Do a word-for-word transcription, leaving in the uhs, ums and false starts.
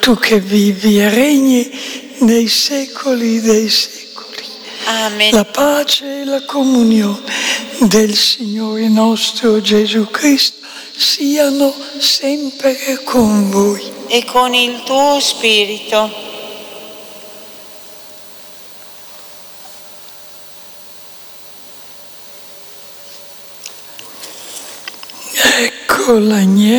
tu che vivi e regni nei secoli dei secoli. Amen. La pace e la comunione del Signore nostro Gesù Cristo siano sempre con voi. E con il tuo spirito. Ecco l'agnello